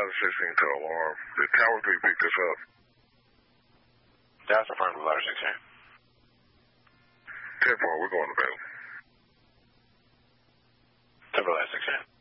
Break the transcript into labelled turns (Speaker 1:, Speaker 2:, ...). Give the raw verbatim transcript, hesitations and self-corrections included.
Speaker 1: Ladder sixteen to alarm. The Tower three picked us up.
Speaker 2: That's affirmative, Ladder sixteen.
Speaker 1: ten four, we're going to bed.
Speaker 2: ten four, Ladder sixteen.